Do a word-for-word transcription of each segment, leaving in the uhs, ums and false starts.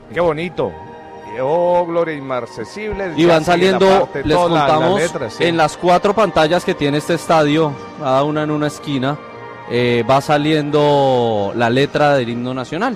Qué bonito. Oh, gloria inmarcesible. Y van saliendo, parte, les contamos, la letra, sí. En las cuatro pantallas que tiene este estadio, cada una en una esquina, eh, va saliendo la letra del himno nacional.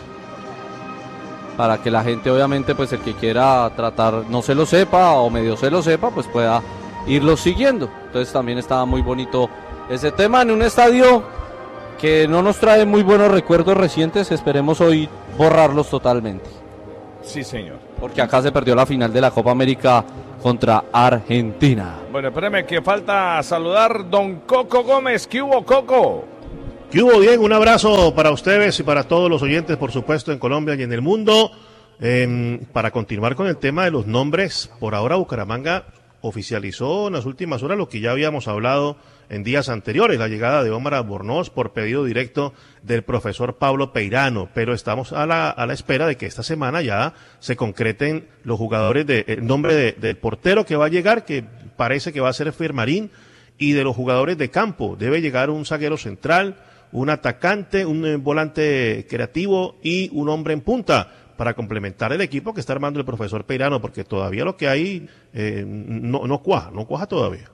Para que la gente, obviamente, pues el que quiera tratar, no se lo sepa o medio se lo sepa, pues pueda irlo siguiendo. Entonces también estaba muy bonito ese tema en un estadio que no nos trae muy buenos recuerdos recientes, esperemos hoy borrarlos totalmente. Sí, señor. Porque acá se perdió la final de la Copa América contra Argentina. Bueno, espérame que falta saludar don Coco Gómez. ¿Qué hubo, Coco? ¿Qué hubo, Diego? Un abrazo para ustedes y para todos los oyentes, por supuesto, en Colombia y en el mundo. Eh, para continuar con el tema de los nombres, por ahora Bucaramanga oficializó en las últimas horas lo que ya habíamos hablado en días anteriores, la llegada de Omar Albornoz por pedido directo del profesor Pablo Peirano, pero estamos a la, a la espera de que esta semana ya se concreten los jugadores, de, el nombre de, del portero que va a llegar, que parece que va a ser Firmarín, y de los jugadores de campo. Debe llegar un zaguero central, un atacante, un volante creativo y un hombre en punta para complementar el equipo que está armando el profesor Peirano, porque todavía lo que hay eh, no, no cuaja, no cuaja todavía.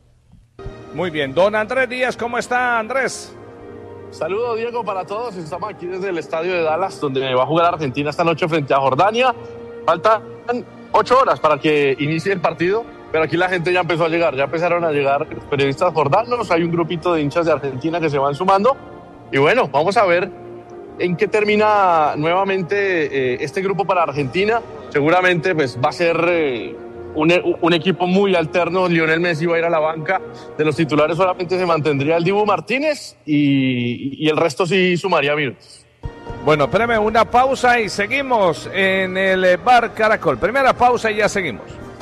Muy bien, don Andrés Díaz, ¿cómo está, Andrés? Saludos, Diego, para todos. Estamos aquí desde el estadio de Dallas, donde va a jugar Argentina esta noche frente a Jordania. Faltan ocho horas para que inicie el partido, pero aquí la gente ya empezó a llegar, ya empezaron a llegar periodistas jordanos, hay un grupito de hinchas de Argentina que se van sumando, y bueno, vamos a ver en qué termina nuevamente eh, este grupo para Argentina. Seguramente pues va a ser eh, un, un equipo muy alterno. Lionel Messi va a ir a la banca, de los titulares solamente se mantendría el Dibu Martínez y, y el resto sí sumaría minutos. Bueno, espérame una pausa y seguimos en el Bar Caracol. Primera pausa y ya seguimos.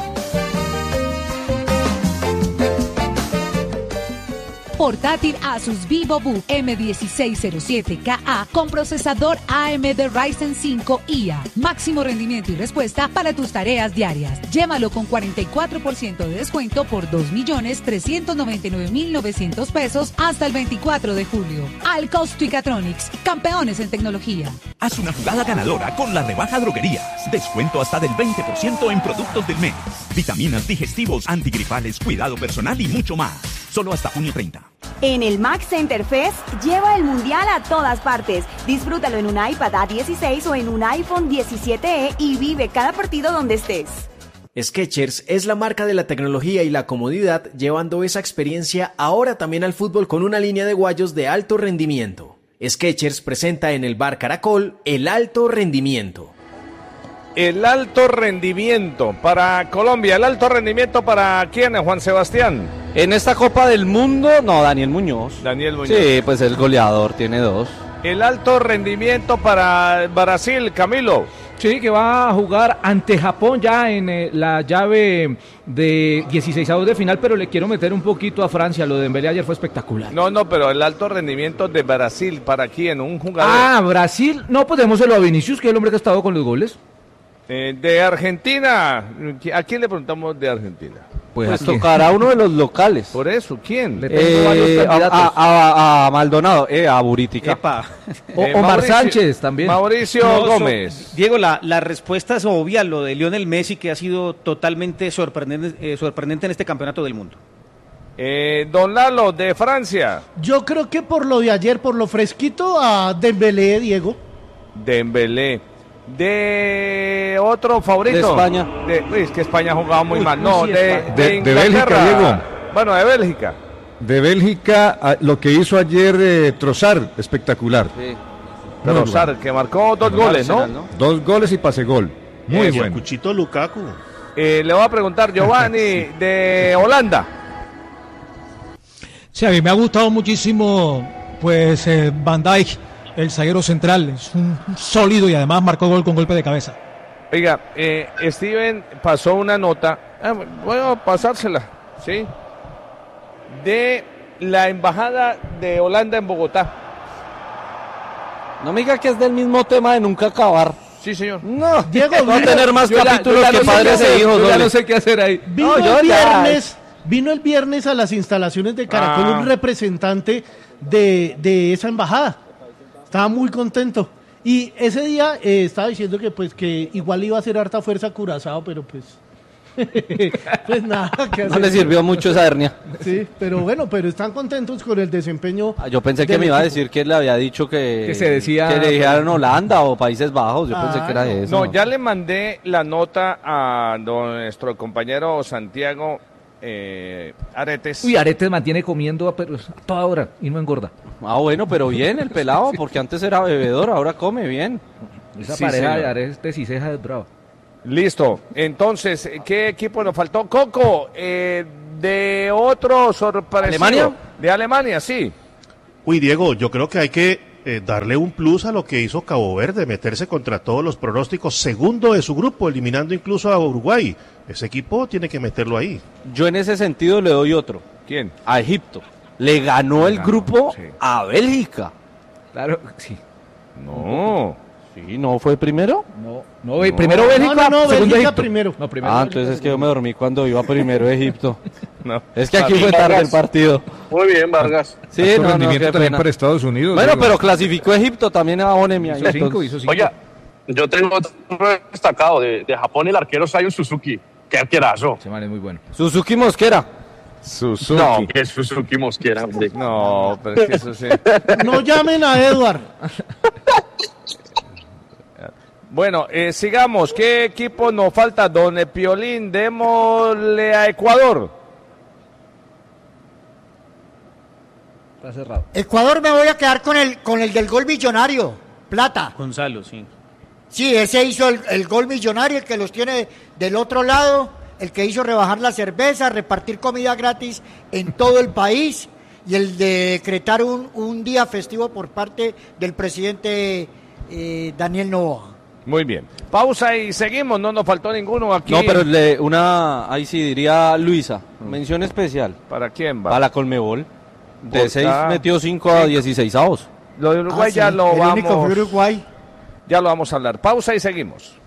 Portátil Asus VivoBook eme dieciséis cero siete K A con procesador A M D Ryzen cinco I A. Máximo rendimiento y respuesta para tus tareas diarias. Llévalo con cuarenta y cuatro por ciento de descuento por dos millones trescientos noventa y nueve mil novecientos pesos hasta el veinticuatro de julio. Al Costo y Catronics, campeones en tecnología. Haz una jugada ganadora con la rebaja Droguerías. Descuento hasta del veinte por ciento en productos del mes. Vitaminas, digestivos, antigripales, cuidado personal y mucho más. Solo hasta junio treinta. En el Max Center Fest, lleva el mundial a todas partes. Disfrútalo en un iPad A dieciséis o en un iPhone diecisiete E y vive cada partido donde estés. Skechers es la marca de la tecnología y la comodidad, llevando esa experiencia ahora también al fútbol con una línea de guayos de alto rendimiento. Skechers presenta en el Bar Caracol el alto rendimiento. El alto rendimiento para Colombia. ¿El alto rendimiento para quién, Juan Sebastián? En esta Copa del Mundo, no, Daniel Muñoz. Daniel Muñoz. Sí, pues el goleador, tiene dos. El alto rendimiento para Brasil, Camilo. Sí, que va a jugar ante Japón ya en eh, la llave de dieciseisavos de final, pero le quiero meter un poquito a Francia. Lo de Dembélé ayer fue espectacular. No, no, pero el alto rendimiento de Brasil, ¿para quién? Un jugador. Ah, Brasil, no, pues démoselo a Vinicius, que es el hombre que ha estado con los goles. Eh, de Argentina, ¿a quién le preguntamos de Argentina? Pues, pues tocará uno de los locales. Por eso, ¿quién? Le tengo eh, varios candidatos. A, a, a Maldonado, eh, a Buritica. Epa. O, eh, Omar Mauricio, Sánchez también. Mauricio no, Gómez. So, Diego, la, la respuesta es obvia, lo de Lionel Messi, que ha sido totalmente sorprendente, eh, sorprendente en este campeonato del mundo. Eh, don Lalo, de Francia. Yo creo que por lo de ayer, por lo fresquito, a Dembélé, Diego. Dembélé. De otro favorito. De España. De, uy, es que España ha jugado muy uy, mal. No, sí, de, de, de, de Bélgica, Diego. Bueno, de Bélgica. De Bélgica, lo que hizo ayer eh, Trossard, espectacular. Sí. Trossard, bueno, que marcó dos goles, ¿no? ¿no? Dos goles y pase gol. Muy eh, bueno. Cuchito Lukaku. Eh, le voy a preguntar, Giovanni, sí. de Holanda. Sí, a mí me ha gustado muchísimo, pues, eh, Van Dijk. El zaguero central es un sólido y además marcó gol con golpe de cabeza. Oiga, eh, Steven pasó una nota, ah, voy a pasársela, ¿sí? De la embajada de Holanda en Bogotá. No me diga que es del mismo tema de nunca acabar. Sí, señor. No, Diego, va a tener más yo capítulos ya, yo que ya padres no e hijos. Yo ya no sé qué hacer ahí. Vino no, el viernes, vino el viernes a las instalaciones de Caracol ah. un representante de, de esa embajada. Estaba muy contento Y ese día eh, estaba diciendo que pues que igual iba a hacer harta fuerza Curazao, pero pues pues nada que hacer. No le sirvió mucho esa hernia. Sí, pero bueno, pero están contentos con el desempeño. Yo pensé que del me iba a equipo. decir que le había dicho que, Que se decía- que le dijeran Holanda o Países Bajos. Yo Ah, pensé que era no. eso. No, ya le mandé la nota a nuestro compañero Santiago eh, Aretes. Uy, Aretes mantiene comiendo a, pero a toda hora y no engorda. Ah, bueno, pero bien el pelado, porque antes era bebedor, ahora come bien. Esa Sí, pareja señor. de Aretes y Ceja es brava. Listo. Entonces, ¿qué equipo nos faltó? Coco, eh, de otro sorpresivo. ¿Alemania? De Alemania, sí. Uy, Diego, yo creo que hay que eh, darle un plus a lo que hizo Cabo Verde, meterse contra todos los pronósticos, segundo de su grupo, eliminando incluso a Uruguay. Ese equipo tiene que meterlo ahí. Yo en ese sentido le doy otro. ¿Quién? A Egipto. Le ganó el ganó, grupo sí. a Bélgica. Claro, sí. No. Sí, ¿no fue primero? No, no, ve- primero Bélgica, No, no, no, segundo Bélgica Egipto. primero. No, primero Ah, Bélgica, entonces es que yo me dormí cuando iba primero Egipto. No. Es que aquí También fue tarde Vargas. el partido. Muy bien, Vargas. Sí, Alto no, no, rendimiento qué también pena. para Estados Unidos. Bueno, Diego. pero clasificó Egipto también a Bonemi. Hizo cinco, hizo cinco. Oiga, yo tengo otro destacado de, de Japón, el arquero Sion Suzuki. Qué arquerazo. Ese man es muy bueno. Suzuki Mosquera. Suzuki. No, que Suzuki Mosquera, hombre. No, pero es que eso sí. No llamen a Edward. Bueno, eh, sigamos. ¿Qué equipo nos falta? Don Piolín, démosle a Ecuador. Está cerrado. Ecuador me voy a quedar con el con el del gol millonario, Plata. Gonzalo, sí. Sí, ese hizo el, el gol millonario, el que los tiene del otro lado, el que hizo rebajar la cerveza, repartir comida gratis en todo el país y el de decretar un, un día festivo por parte del presidente eh, Daniel Noboa. Muy bien. Pausa y seguimos. No nos faltó ninguno aquí. No, pero le, una, ahí sí diría Luisa, mención especial. ¿Para quién va? Para la Colmebol. De Por seis cada- metió cinco a dieciséis avos. Lo de Uruguay Ah, ya sí, lo el vamos. único fue Uruguay. Ya lo vamos a hablar. Pausa y seguimos.